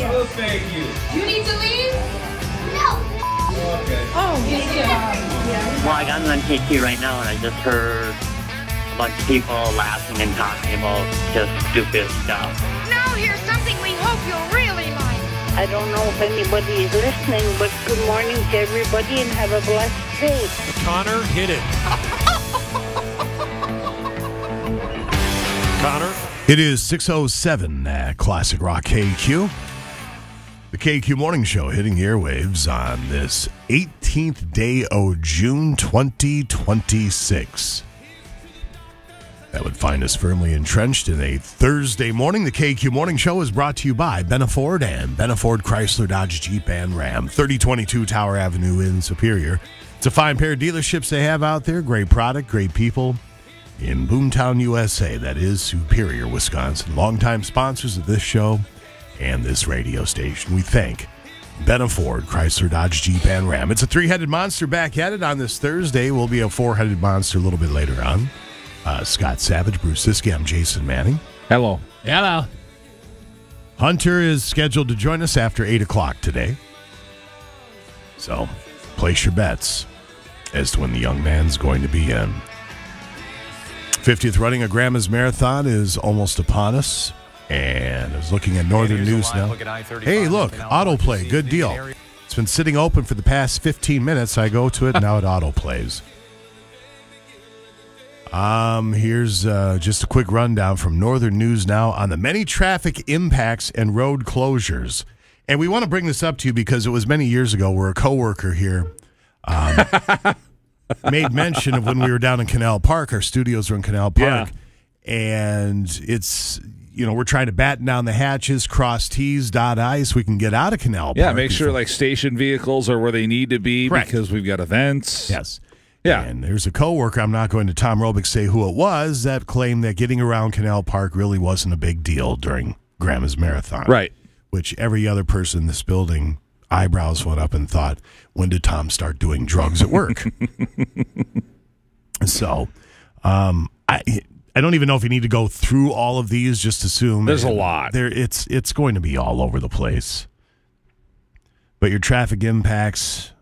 Oh, thank you. You need to leave? Okay. Oh, yes. Well, I'm on KQ right now, and I just heard a bunch of people laughing and talking about just stupid stuff. Now here's something we hope you'll really like. I don't know if anybody is listening, but good morning to everybody and have a blessed day. Connor, hit it. Connor? It is 6:07 at Classic Rock KQ. The KQ Morning Show hitting the airwaves on this 18th day of June 2026. That would find us firmly entrenched in a Thursday morning. The KQ Morning Show is brought to you by Benaford and Benaford Chrysler Dodge Jeep and Ram, 3022 Tower Avenue in Superior. It's a fine pair of dealerships they have out there. Great product, great people. In Boomtown, USA, that is Superior, Wisconsin. Longtime sponsors of this show and this radio station. We thank Benaford, Chrysler, Dodge, Jeep, and Ram. It's a three-headed monster back at it on this Thursday. We'll be a four-headed monster a little bit later on. Scott Savage, Bruce Siskey, I'm Jason Manning. Hello. Hello. Hunter is scheduled to join us after 8 o'clock today. So, place your bets as to when the young man's going to be in. 50th running of Grandma's Marathon is almost upon us. And I was looking at Northern News now. Hey, look, autoplay, good deal. It's been sitting open for the past 15 minutes. I go to it, now it autoplays. Here's just a quick rundown from Northern News now on the many traffic impacts and road closures. And we want to bring this up to you because it was many years ago where a coworker here made mention of when we were down in Canal Park. Our studios were in Canal Park. Yeah. And it's, we're trying to batten down the hatches, cross T's, dot I's, so we can get out of Canal Park. Yeah, make sure station vehicles are where they need to be. Correct. Because we've got events. Yes. Yeah. And there's a coworker, I'm not going to Tom Robick say who it was, that claimed that getting around Canal Park really wasn't a big deal during Grandma's Marathon. Right. Which every other person in this building, eyebrows went up and thought, when did Tom start doing drugs at work? So, I don't even know if you need to go through all of these, just assume. There's a lot. It's going to be all over the place. But your traffic impacts...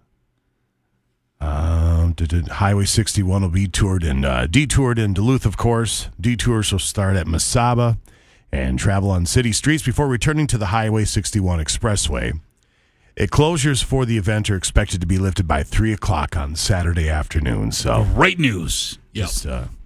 Highway 61 will be detoured in Duluth, of course. Detours will start at Mesaba and travel on city streets before returning to the Highway 61 Expressway. Closures for the event are expected to be lifted by 3 o'clock on Saturday afternoon. So great news. Just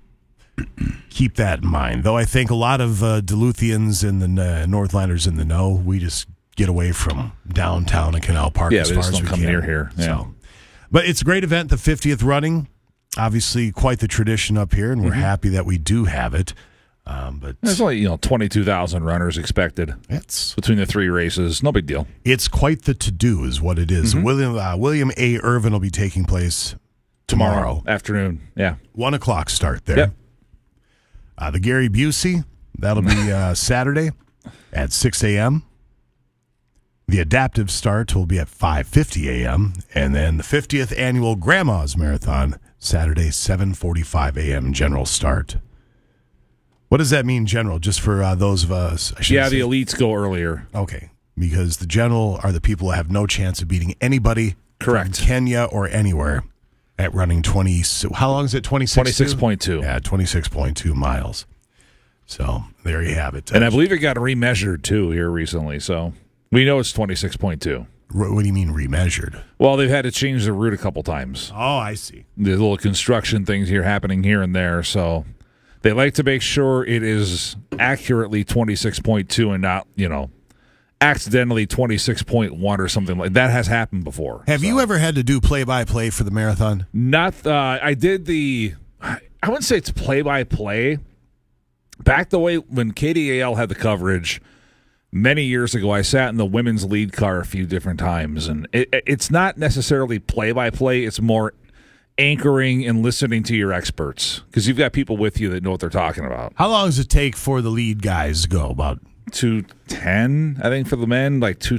keep that in mind. Though I think a lot of Duluthians and the Northlanders in the know, we just get away from downtown and Canal Park as far as we can. Yeah, they just don't come near here. Yeah. So. But it's a great event, the 50th running. Obviously, quite the tradition up here, and we're happy that we do have it. But there's only 22,000 runners expected. It's between the three races. No big deal. It's quite the to-do is what it is. William A. Irvin will be taking place tomorrow afternoon. Yeah. 1 o'clock start there. Yep. The Gary Busey, that'll be Saturday at 6 a.m. The adaptive start will be at 5:50 a.m. And then the 50th annual Grandma's Marathon, Saturday, 7:45 a.m. general start. What does that mean, general? Just for those of us? The elites go earlier. Okay. Because the general are the people who have no chance of beating anybody Correct. from Kenya or anywhere at running 20. How long is it? 26.2. Yeah, 26.2 miles. So there you have it. And I believe it got remeasured, too, here recently. So we know it's 26.2. What do you mean remeasured? Well, they've had to change the route a couple times. Oh, I see. The little construction things happening here and there. So they like to make sure it is accurately 26.2 and not, accidentally 26.1 or something like that. Has happened before. Have you ever had to do play-by-play for the marathon? Not. I did I wouldn't say it's play-by-play. Back the way when KDAL had the coverage many years ago, I sat in the women's lead car a few different times, and it's not necessarily play-by-play. It's more anchoring and listening to your experts because you've got people with you that know what they're talking about. How long does it take for the lead guys to go? About 2:10, I think, for the men, like 2:20